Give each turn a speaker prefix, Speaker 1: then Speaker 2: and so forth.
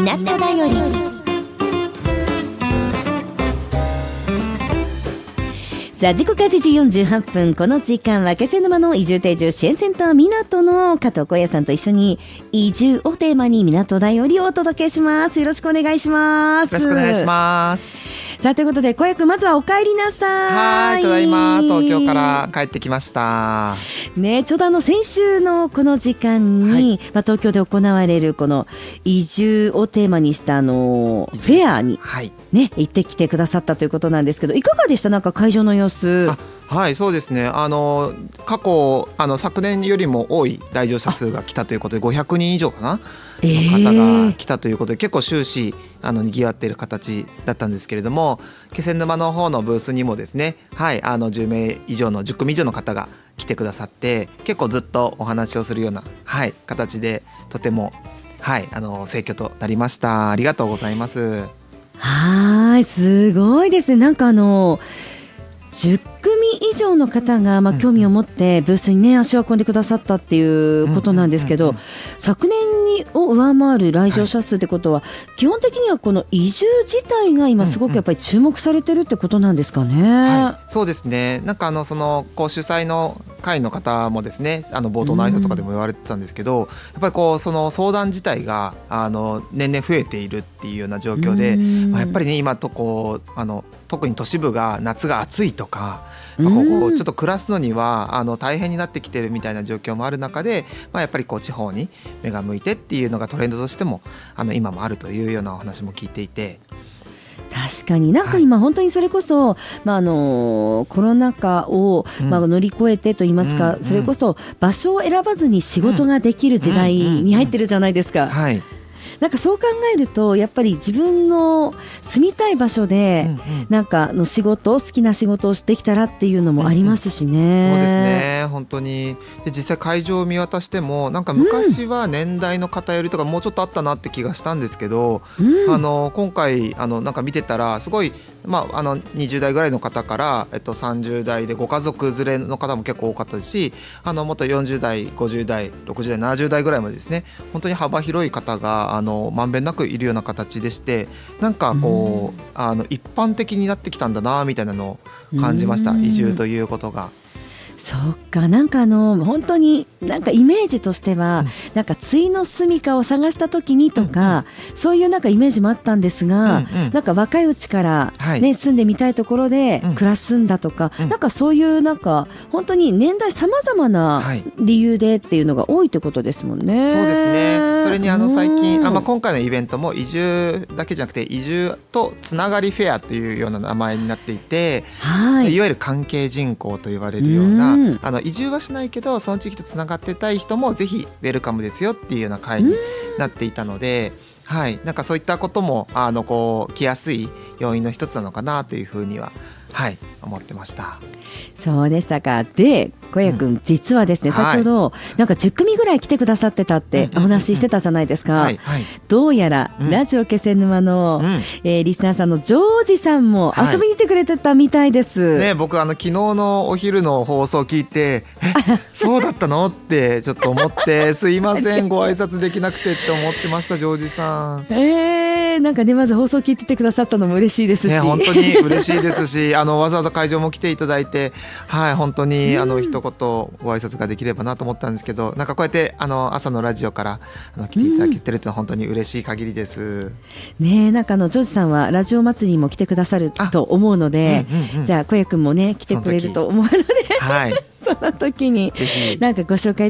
Speaker 1: 港だより。さあ時刻は1時48分。この時間は気仙沼の移住定住支援センター港の加藤小也さんと一緒に移住をテーマに港だよりをお届けします。よろしくお願いします。
Speaker 2: よろしくお願いします。
Speaker 1: さあということで小也くん、まずはお帰りなさい。
Speaker 2: はい、ただいま東京から帰ってきました
Speaker 1: ね。ちょうど先週のこの時間に、東京で行われるこの移住をテーマにしたフェアに、ね、行ってきてくださったということなんですけど、いかがでした？なんか会場の様子。
Speaker 2: はい、そうですね。過去昨年よりも多い来場者数が来たということで500人以上かなの方が来たということで、結構終始にぎわっている形だったんですけれども、気仙沼の方のブースにもですね、10名以上の10組以上の方が来てくださって、結構ずっとお話をするような、形でとても、盛況となりました。ありがとうございます。
Speaker 1: はい、すごいですね。なんか10組以上の方が興味を持ってブースにね足を運んでくださったっていうことなんですけど、昨年を上回る来場者数ってことは、基本的にはこの移住自体が今すごくやっぱり注目されてるってことなんですかね。
Speaker 2: そうですね。なんか主催の会の方もですね、冒頭の挨拶とかでも言われてたんですけど、やっぱりその相談自体が年々増えているっていうような状況で、やっぱりね今と特に都市部が夏が暑いとか、ここちょっと暮らすのには大変になってきてるみたいな状況もある中で、やっぱり地方に目が向いてっていうのがトレンドとしても今もあるというようなお話も聞いていて、
Speaker 1: 確かになんか今本当にそれこそ、コロナ禍を乗り越えてといいますか、それこそ場所を選ばずに仕事ができる時代に入ってるじゃないですか。なんかそう考えるとやっぱり自分の住みたい場所でなんか仕事、好きな仕事をしてきたらっていうのもありますしね。
Speaker 2: そうですね、本当に。で実際会場を見渡してもなんか昔は年代の方よりとかもうちょっとあったなって気がしたんですけど、今回なんか見てたらすごい、20代ぐらいの方から、30代でご家族連れの方も結構多かったですし、もっと40代50代60代70代ぐらいまでですね、本当に幅広い方がまんべんなくいるような形でして、なんか一般的になってきたんだなみたいなのを感じました。移住ということが。
Speaker 1: そうか、なんか本当になんかイメージとしては、なんか対の住処を探した時にとか、そういうなんかイメージもあったんですが、なんか若いうちからね、住んでみたいところで暮らすんだとか、なんかそういうなんか本当に年代様々な理由でっていうのが多いってことですもんね。
Speaker 2: そうですね。それに最近今回のイベントも移住だけじゃなくて移住とつながりフェアというような名前になっていて、いわゆる関係人口と言われるような、移住はしないけどその地域とつながってたい人もぜひウェルカムですよっていうような会になっていたので、なんかそういったことも来やすい要因の一つなのかなというふうには思ってました。
Speaker 1: そうでしたか。で小也くん、実はですね、先ほどなんか10組ぐらい来てくださってたってお話ししてたじゃないですか。どうやらラジオ気仙沼の、リスナーさんのジョージさんも遊びに来てくれてたみたいです、
Speaker 2: 僕昨日のお昼の放送聞いてそうだったのってちょっと思ってすいませんご挨拶できなくてって思ってました。ジョージさん、
Speaker 1: なんかね、まず放送聞いててくださったのも嬉しいですし、
Speaker 2: 本当に嬉しいですしわざわざ会場も来ていただいて、本当に一言ご挨拶ができればなと思ったんですけど、なんかこうやって朝のラジオから来ていただけてると本当に嬉しい限りです
Speaker 1: ね。なんかジョージさんはラジオ祭りにも来てくださると思うので、じゃあ小也くんもね来てくれると思うので、その時になんかご紹介